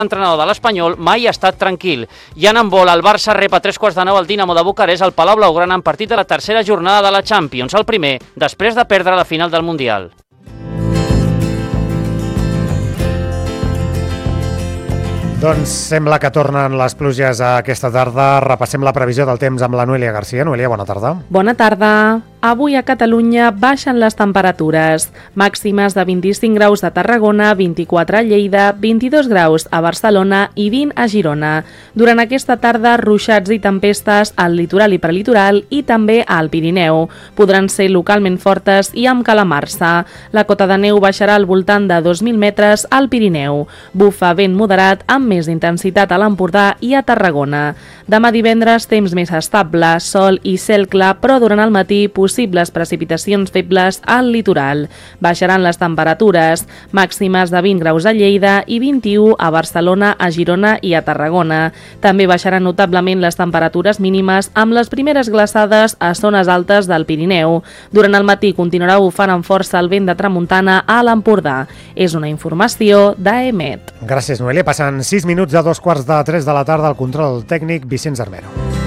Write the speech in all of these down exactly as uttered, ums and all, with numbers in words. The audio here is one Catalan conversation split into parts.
L'entrenador de l'Espanyol mai ha estat tranquil. I en handbol, el Barça rep a tres quarts de nou el Dinamo de Bucarest al Palau Blaugrana en partit de la tercera jornada de la Champions, el primer després de perdre la final del Mundial. Doncs sembla que tornen les pluges aquesta tarda. Repassem la previsió del temps amb la Noelia Garcia. Noelia, bona tarda. Bona tarda. Avui a Catalunya baixen les temperatures. Màximes de vint-i-cinc graus a Tarragona, vint-i-quatre a Lleida, vint-i-dos graus a Barcelona i vint a Girona. Durant aquesta tarda, ruixats i tempestes al litoral i prelitoral i també al Pirineu. Podran ser localment fortes i amb calamarsa. La cota de neu baixarà al voltant de dos mil metres al Pirineu. Bufa vent moderat amb més intensitat a l'Empordà i a Tarragona. Demà divendres, temps més estable, sol i cel clar, però durant el matí possibles precipitacions febles al litoral. Baixaran les temperatures, màximes de vint graus a Lleida i vint-i-u a Barcelona, a Girona i a Tarragona. També baixaran notablement les temperatures mínimes amb les primeres glaçades a zones altes del Pirineu. Durant el matí continuarà bufant amb força el vent de tramuntana a l'Empordà. És una informació d'Emet. Gràcies, Noelia. Passen sis minuts de dos quarts de tres de la tarda al control tècnic Vicenç Armero.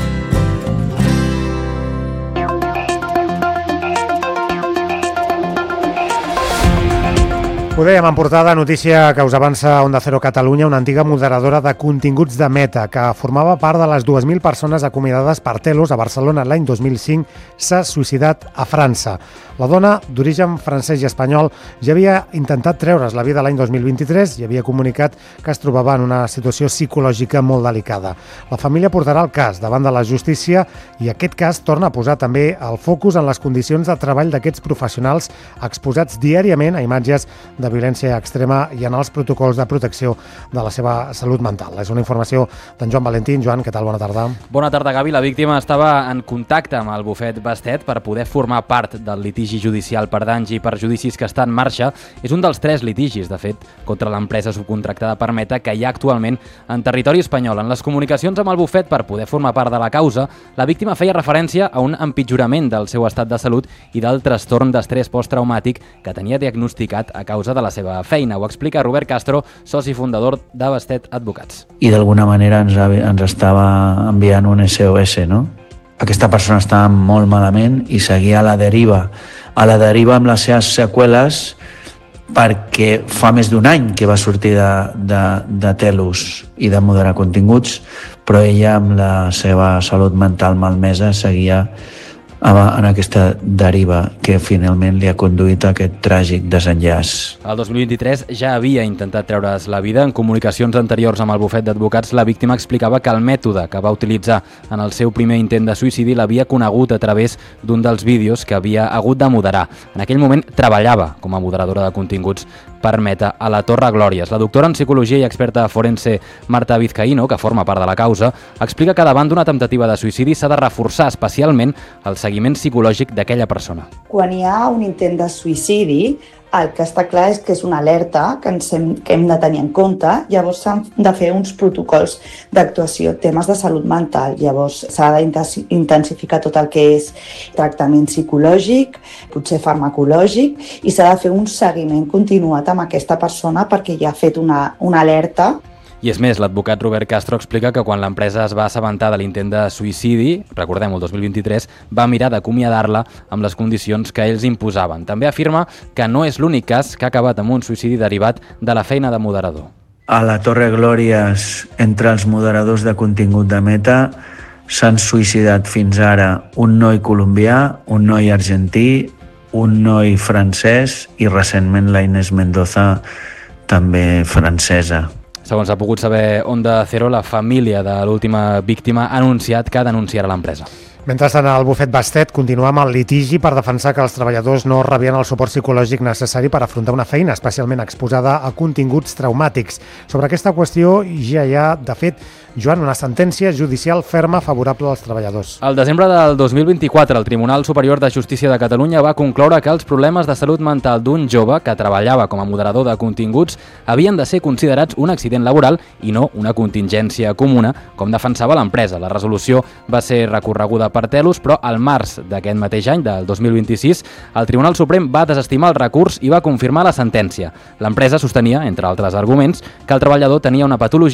Ho dèiem en portada, notícia que us avança Onda Cero Catalunya, una antiga moderadora de continguts de Meta, que formava part de les dues mil persones acomiadades per Telos a Barcelona l'any dos mil cinc, s'ha suïcidat a França. La dona, d'origen francès i espanyol, ja havia intentat treure's la vida l'any dos mil vint-i-tres i havia comunicat que es trobava en una situació psicològica molt delicada. La família portarà el cas davant de la justícia i aquest cas torna a posar també el focus en les condicions de treball d'aquests professionals exposats diàriament a imatges de violència extrema i en els protocols de protecció de la seva salut mental. És una informació d'en Joan Valentín. Joan, què tal? Bona tarda. Bona tarda, Gavi. La víctima estava en contacte amb el bufet Bastet per poder formar part del litigi judicial per danys i perjudicis que està en marxa. És un dels tres litigis, de fet, contra l'empresa subcontractada per Meta que hi ha actualment en territori espanyol. En les comunicacions amb el bufet per poder formar part de la causa, la víctima feia referència a un empitjorament del seu estat de salut i del trastorn d'estrès posttraumàtic que tenia diagnosticat a causa de la seva feina. Ho explica Robert Castro, soci fundador de Bastet Advocats. I d'alguna manera ens, ens estava enviant un S O S, no? Aquesta persona estava molt malament i seguia a la deriva, a la deriva amb les seves seqüeles, perquè fa més d'un any que va sortir de, de, de Telos i de moderar continguts, però ella amb la seva salut mental malmesa seguia en aquesta deriva que finalment li ha conduït a aquest tràgic desenllaç. El dos mil vint-i-tres ja havia intentat treure's la vida. En comunicacions anteriors amb el bufet d'advocats, la víctima explicava que el mètode que va utilitzar en el seu primer intent de suïcidi l'havia conegut a través d'un dels vídeos que havia hagut de moderar. En aquell moment treballava com a moderadora de continguts per Meta a la Torre Glòries. La doctora en psicologia i experta forense Marta Vizcaíno, que forma part de la causa, explica que davant d'una temptativa de suïcidi s'ha de reforçar especialment el seguiment psicològic d'aquella persona. Quan hi ha un intent de suïcidi, el que està clar és que és una alerta que, ens hem, que hem de tenir en compte. Llavors s'han de fer uns protocols d'actuació, temes de salut mental. Llavors s'ha d'intensificar tot el que és tractament psicològic, potser farmacològic, i s'ha de fer un seguiment continuat amb aquesta persona perquè ja ha fet una, una alerta. I és més, l'advocat Robert Castro explica que quan l'empresa es va assabentar de l'intent de suïcidi, recordem-ho, el dos mil vint-i-tres, va mirar d'acomiadar-la amb les condicions que ells imposaven. També afirma que no és l'únic cas que ha acabat amb un suïcidi derivat de la feina de moderador. A la Torre Glòries, entre els moderadors de contingut de Meta, s'han suïcidat fins ara un noi colombià, un noi argentí, un noi francès i recentment la Inés Mendoza, també francesa. Segons ha pogut saber Onda Cero, la família de l'última víctima ha anunciat que denunciarà l'empresa. Mentrestant, el bufet Bastet continua amb el litigi per defensar que els treballadors no rebien el suport psicològic necessari per afrontar una feina especialment exposada a continguts traumàtics. Sobre aquesta qüestió ja hi ha, de fet, Joan, una sentència judicial ferma favorable als treballadors. Al desembre del dos mil vint-i-quatre, el Tribunal Superior de Justícia de Catalunya va concloure que els problemes de salut mental d'un jove que treballava com a moderador de continguts havien de ser considerats un accident laboral i no una contingència comuna, com defensava l'empresa. La resolució va ser recorreguda per Telus, però al març d'aquest mateix any, del dos mil vint-i-sis, el Tribunal Suprem va desestimar el recurs i va confirmar la sentència. L'empresa sostenia, entre altres arguments, que el treballador tenia una patologia